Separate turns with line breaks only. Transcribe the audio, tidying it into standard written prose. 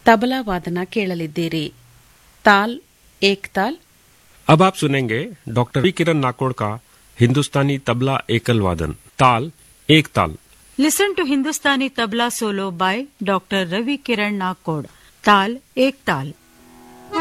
ತಬಲಾ ವಾದನ ಕೇಳಲಿದ್ದೀರಿ. ತಾಲ್ ಏಕ್ ತಾಲ್.
अब आप सुनेंगे डॉक्टर वी किरण नाकोड़ का हिंदुस्तानी तबला एकल वादन ताल एक ताल.
Listen to Hindustani tabla solo by Dr. Ravi Kiran Nakod. Tal ek tal.